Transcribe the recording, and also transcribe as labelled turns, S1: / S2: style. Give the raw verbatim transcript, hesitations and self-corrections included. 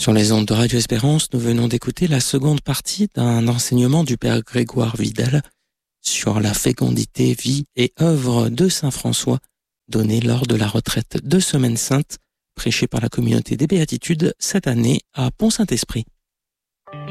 S1: Sur les ondes de Radio Espérance, nous venons d'écouter la seconde partie d'un enseignement du Père Grégoire Vidal sur la fécondité, vie et œuvre de Saint François, donné lors de la retraite de Semaine Sainte, prêchée par la communauté des Béatitudes cette année à Pont-Saint-Esprit.